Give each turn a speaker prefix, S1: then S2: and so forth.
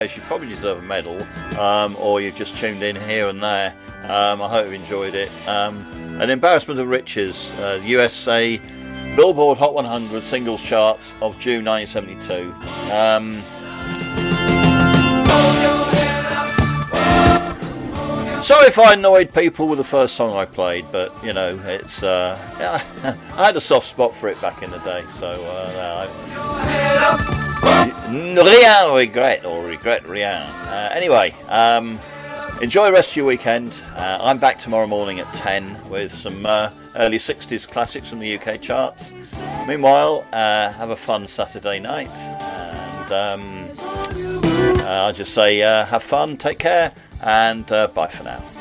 S1: You probably deserve a medal, or you've just tuned in here and there. I hope you enjoyed it. An embarrassment of riches. USA Billboard Hot 100 singles charts of June 1972. Sorry if I annoyed people with the first song I played, but you know, it's I had a soft spot for it back in the day, so rien regret or regret rien. Anyway, enjoy the rest of your weekend. I'm back tomorrow morning at 10 with some early 60s classics from the UK charts. Meanwhile, have a fun Saturday night, and I'll just say have fun, take care, and bye for now.